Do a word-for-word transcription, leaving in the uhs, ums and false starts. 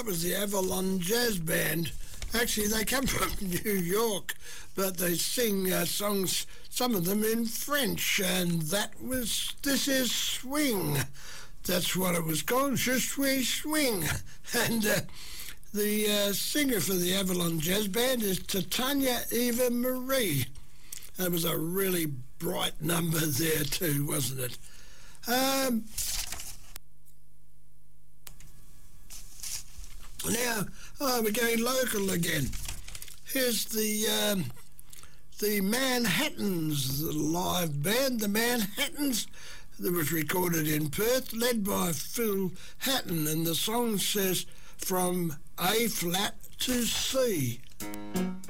That was the Avalon Jazz Band. Actually, they come from New York, but they sing uh, songs, some of them in French, and that was This Is Swing. That's what it was called, Je suis swing. And uh, the uh, singer for the Avalon Jazz Band is Titania Eva Marie. That was a really bright number there too, wasn't it? Um, now, oh, we're going local again. Here's the um, the Manhattans, the live band, the Manhattans, that was recorded in Perth, led by Phil Hatton, and the song says From A Flat to C.